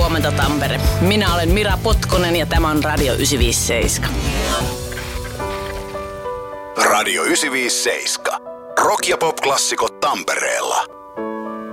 huomenta Tampere. Minä olen Mira Potkonen ja tämä on Radio 957. Radio 957. Rock- ja pop-klassikot Tampereella.